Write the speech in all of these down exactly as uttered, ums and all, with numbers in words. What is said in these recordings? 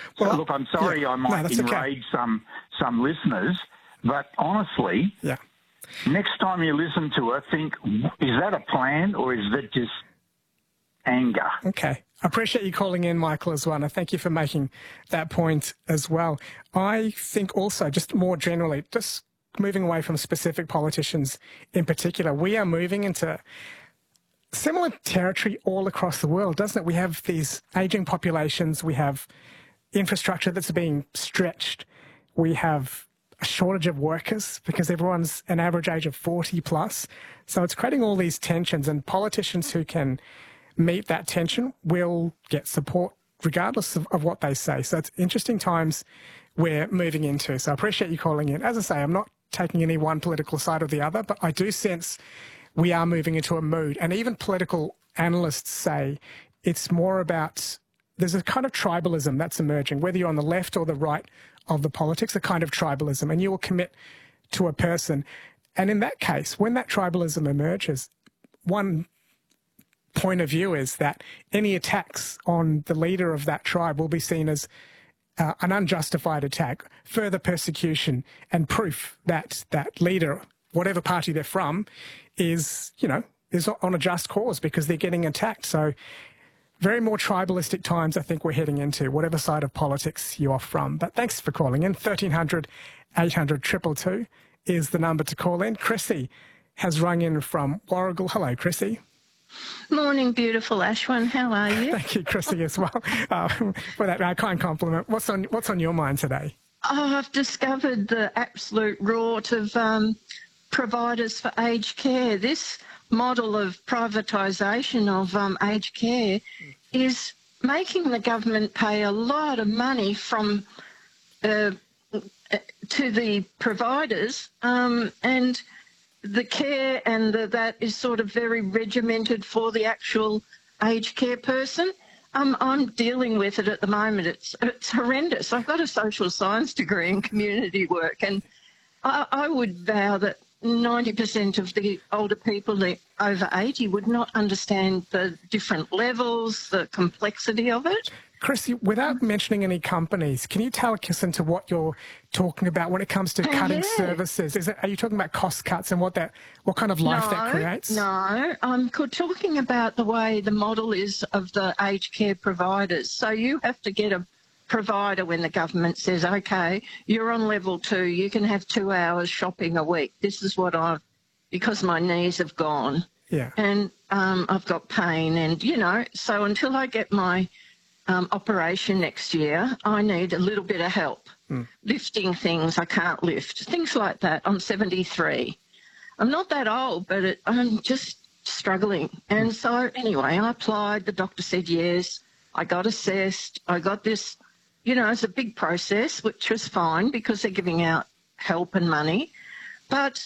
Well, so, look, I'm sorry yeah, I might no, enrage okay. some some listeners, but honestly, yeah. next time you listen to her, think, is that a plan or is that just anger? Okay. I appreciate you calling in, Michael, as well, and thank you for making that point as well. I think also, just more generally, just moving away from specific politicians in particular, we are moving into similar territory all across the world, doesn't it? We have these ageing populations, we have infrastructure that's being stretched, we have a shortage of workers because everyone's an average age of forty plus. So it's creating all these tensions, and politicians who can meet that tension will get support regardless of, of what they say. So it's interesting times we're moving into. So I appreciate you calling in. As I say, I'm not taking any one political side or the other, but I do sense we are moving into a mood. And even political analysts say it's more about, there's a kind of tribalism that's emerging, whether you're on the left or the right of the politics, a kind of tribalism, and you will commit to a person. And in that case, when that tribalism emerges, one point of view is that any attacks on the leader of that tribe will be seen as uh, an unjustified attack, further persecution, and proof that that leader, whatever party they're from, is, you know, is on a just cause because they're getting attacked. So very more tribalistic times I think we're heading into, whatever side of politics you are from. But thanks for calling in. thirteen hundred, eight hundred, two two two is the number to call in. Chrissy has rung in from Warrigal. Hello, Chrissy. Morning, beautiful Ashwin. How are you? Thank you, Chrissy, as well, uh, for that uh, kind compliment. What's on What's on your mind today? Oh, I've discovered the absolute rort of um, providers for aged care. This model of privatisation of um, aged care is making the government pay a lot of money from uh, to the providers, um, and the care and the, that is sort of very regimented for the actual aged care person. Um, I'm dealing with it at the moment. It's it's horrendous. I've got a social science degree in community work, and I, I would vow that ninety percent of the older people, the over eighty, would not understand the different levels, the complexity of it. Chrissy, without mentioning any companies, can you take us into what you're talking about when it comes to cutting yeah. services? Is it, are you talking about cost cuts and what that, what kind of life no, that creates? No, I'm talking about the way the model is of the aged care providers. So you have to get a provider when the government says, okay, you're on level two, you can have two hours shopping a week. This is what I've, because my knees have gone. Yeah. And um, I've got pain and, you know, so until I get my um, operation next year, I need a little bit of help. Mm. Lifting things I can't lift, things like that. I'm seventy-three. I'm not that old, but it, I'm just struggling. And mm. so anyway, I applied. The doctor said yes. I got assessed. I got this, you know, it's a big process, which was fine because they're giving out help and money. But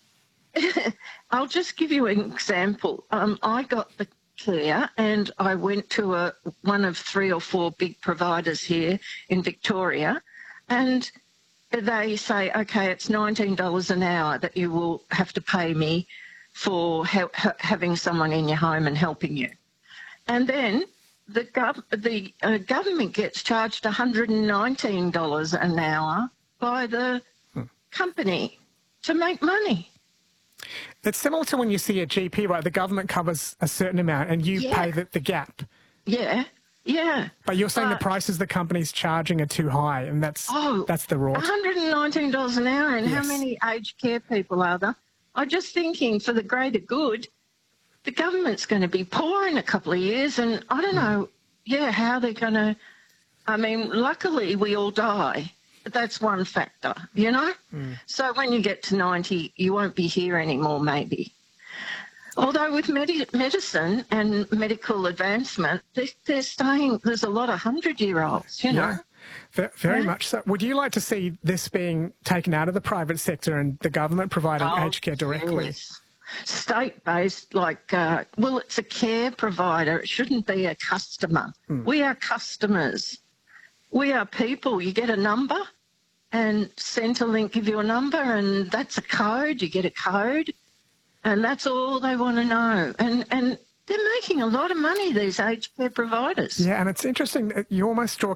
I'll just give you an example. Um, I got the care and I went to a one of three or four big providers here in Victoria, and they say, okay, it's nineteen dollars an hour that you will have to pay me for ha- ha- having someone in your home and helping you. And then the, gov- the uh, government gets charged one hundred nineteen dollars an hour by the hmm. company to make money. It's similar to when you see a G P, right? The government covers a certain amount and you yeah. pay the, the gap. Yeah, yeah. But you're saying but, the prices the company's charging are too high, and that's oh, that's the rort. one hundred nineteen dollars an hour, and yes. how many aged care people are there? I'm just thinking for the greater good, the government's going to be poor in a couple of years, and I don't know, yeah, how they're going to, I mean, luckily we all die. That's one factor, you know? Mm. So when you get to ninety, you won't be here anymore, maybe. Although with med- medicine and medical advancement, they, they're staying, there's a lot of hundred-year-olds, you know? Yeah, very yeah. much so. Would you like to see this being taken out of the private sector and the government providing oh, aged care directly? Yes. State-based, like, uh, well, it's a care provider. It shouldn't be a customer. Mm. We are customers. We are people. You get a number and Centrelink give you a number and that's a code. You get a code and that's all they want to know. And and they're making a lot of money, these aged care providers. Yeah, and it's interesting. You almost draw